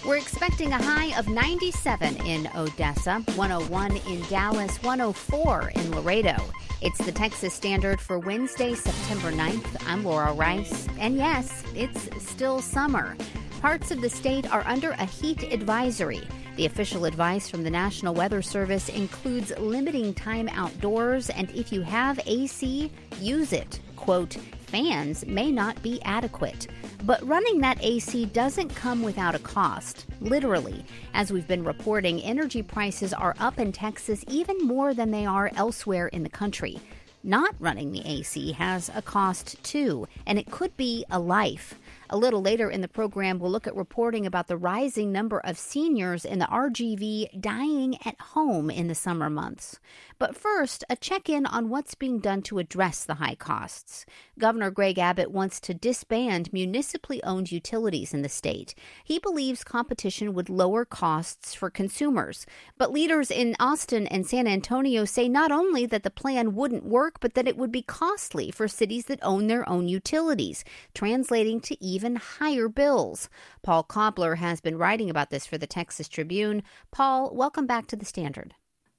We're expecting a high of 97 in Odessa, 101 in Dallas, 104 in Laredo. It's the Texas Standard for Wednesday, September 9th. I'm Laura Rice. And yes, it's still summer. Parts of the state are under a heat advisory. The official advice from the National Weather Service includes limiting time outdoors, and if you have AC, use it. Quote, fans may not be adequate. But running that AC doesn't come without a cost, literally. As we've been reporting, energy prices are up in Texas even more than they are elsewhere in the country. Not running the AC has a cost, too, and it could be a life. A little later in the program, we'll look at reporting about the rising number of seniors in the RGV dying at home in the summer months. But first, a check-in on what's being done to address the high costs. Governor Greg Abbott wants to disband municipally owned utilities in the state. He believes competition would lower costs for consumers. But leaders in Austin and San Antonio say not only that the plan wouldn't work, but that it would be costly for cities that own their own utilities, translating to even higher bills. Paul Cobbler has been writing about this for the Texas Tribune. Paul, welcome back to the Standard.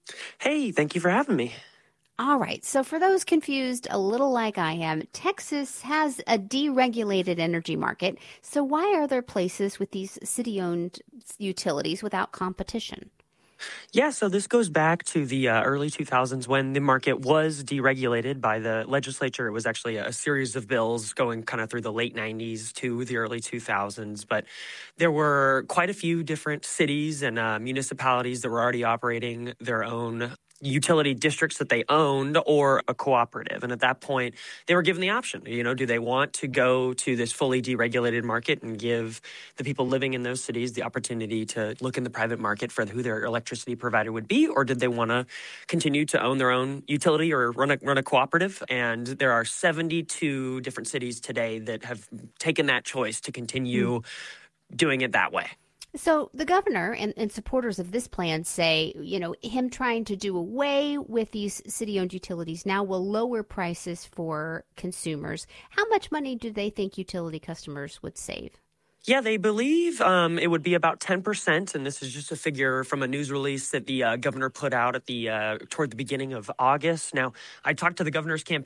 Hey, thank you for having me. All right. So for those confused, a little like I am, Texas has a deregulated energy market. So why are there places with these city-owned utilities without competition? Yeah, so this goes back to the early 2000s when the market was deregulated by the legislature. It was actually a series of bills going kind of through the late 90s to the early 2000s. But there were quite a few different cities and municipalities that were already operating their own utility districts that they owned or a cooperative. And at that point, they were given the option, do they want to go to this fully deregulated market and give the people living in those cities the opportunity to look in the private market for who their electricity provider would be, or did they want to continue to own their own utility or run a cooperative? And there are 72 different cities today that have taken that choice to continue doing it that way. So the governor and supporters of this plan say, him trying to do away with these city-owned utilities now will lower prices for consumers. How much money do they think utility customers would save? Yeah, they believe it would be about 10%, and this is just a figure from a news release that the governor put out at toward the beginning of August. Now, I talked to the governor's campaign